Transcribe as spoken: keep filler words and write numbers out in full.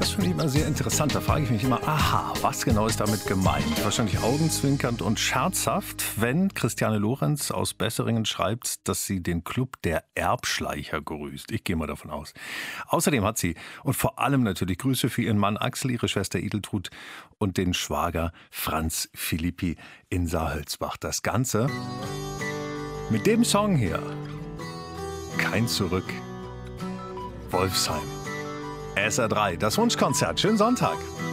Das finde ich immer sehr interessant. Da frage ich mich immer, aha, was genau ist damit gemeint? Wahrscheinlich augenzwinkernd und scherzhaft, wenn Christiane Lorenz aus Besseringen schreibt, dass sie den Club der Erbschleicher grüßt. Ich gehe mal davon aus. Außerdem hat sie, und vor allem natürlich Grüße für ihren Mann Axel, ihre Schwester Edeltrud und den Schwager Franz Philippi in Saarhölzbach. Das Ganze mit dem Song hier. Kein Zurück. Wolfsheim. S R drei, das Wunschkonzert. Schönen Sonntag.